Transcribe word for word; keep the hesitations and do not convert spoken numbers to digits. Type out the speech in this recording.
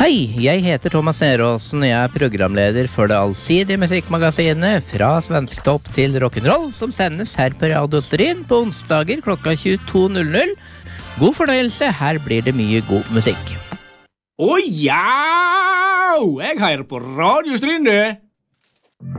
Hei, jeg heter Thomas Neråsen, jeg er programleder for det allsidige musikkmagasinet Fra Svensktopp til Rock'n'Roll, som sendes her på Radio Stryn på onsdager klokka tjueto null null. God fornøyelse, her blir det mye god musikk. Å ja! Jeg hører på Radio Stryn, du!